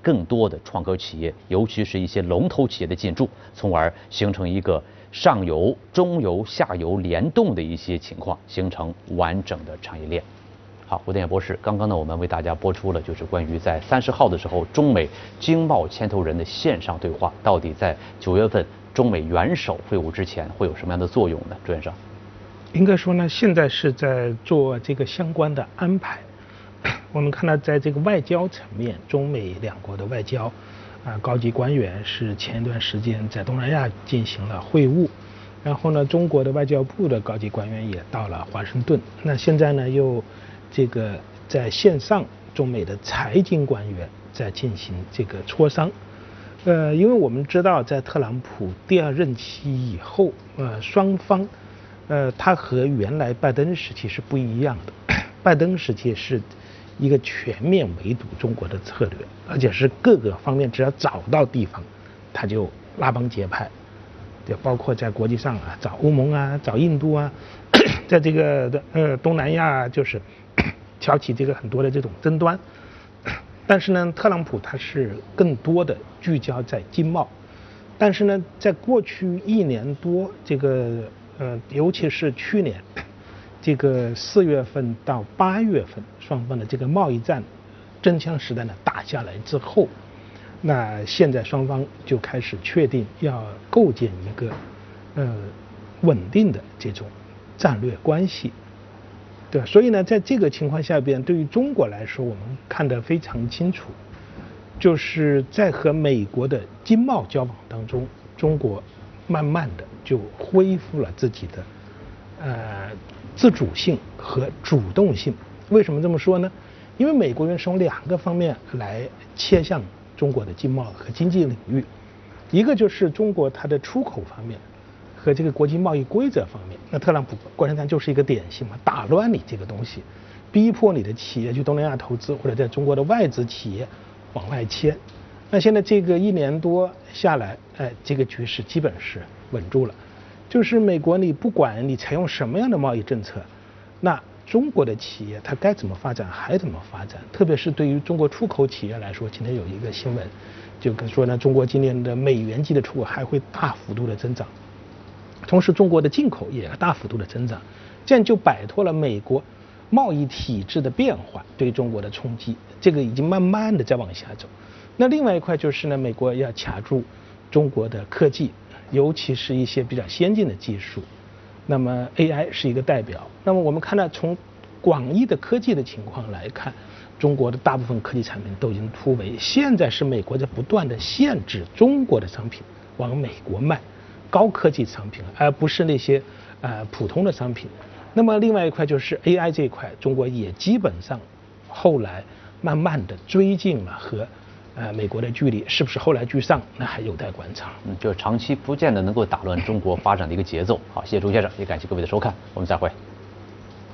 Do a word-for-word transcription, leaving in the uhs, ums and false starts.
更多的创科企业，尤其是一些龙头企业的进驻，从而形成一个上游、中游、下游联动的一些情况，形成完整的产业链。好，吴登远博士，刚刚呢，我们为大家播出了就是关于在三十号的时候，中美经贸牵头人的线上对话，到底在九月份中美元首会晤之前会有什么样的作用呢？朱先生， 应该说呢，现在是在做这个相关的安排。我们看到，在这个外交层面，中美两国的外交啊高级官员是前一段时间在东南亚进行了会晤。然后呢，中国的外交部的高级官员也到了华盛顿。那现在呢，又这个在线上，中美的财经官员在进行这个磋商。呃，因为我们知道，在特朗普第二任期以后，呃，双方，呃，他和原来拜登时期是不一样的。拜登时期是一个全面围堵中国的策略，而且是各个方面只要找到地方，他就拉帮结派。就包括在国际上啊，找欧盟啊，找印度啊，在这个呃东南亚就是挑起这个很多的这种争端。但是呢，特朗普他是更多的聚焦在经贸。但是呢，在过去一年多，这个呃，尤其是去年这个四月份到八月份，双方的这个贸易战真枪实弹的打下来之后。那现在双方就开始确定要构建一个呃稳定的这种战略关系，对吧？所以呢，在这个情况下边，对于中国来说，我们看得非常清楚，就是在和美国的经贸交往当中，中国慢慢的就恢复了自己的呃自主性和主动性。为什么这么说呢？因为美国人从两个方面来切向中国的经贸和经济领域，一个就是中国它的出口方面和这个国际贸易规则方面。那特朗普共产党就是一个典型嘛，打乱你这个东西，逼迫你的企业去东南亚投资，或者在中国的外资企业往外迁。那现在这个一年多下来，哎，这个局势基本是稳住了。就是美国你不管你采用什么样的贸易政策，那中国的企业它该怎么发展还怎么发展，特别是对于中国出口企业来说，今天有一个新闻，就跟说呢，中国今年的美元计的出口还会大幅度的增长，同时中国的进口也大幅度的增长，这样就摆脱了美国贸易体制的变化对中国的冲击，这个已经慢慢的在往下走。那另外一块就是呢，美国要卡住中国的科技，尤其是一些比较先进的技术。那么 A I 是一个代表。那么我们看到从广义的科技的情况来看，中国的大部分科技产品都已经突围。现在是美国在不断的限制中国的商品往美国卖，高科技商品，而不是那些呃普通的商品。那么另外一块就是 A I 这一块，中国也基本上后来慢慢的追进了和呃美国的距离，是不是后来居上，那还有待观察。 嗯，就是长期不见得能够打乱中国发展的一个节奏。好，谢谢朱先生，也感谢各位的收看，我们再会。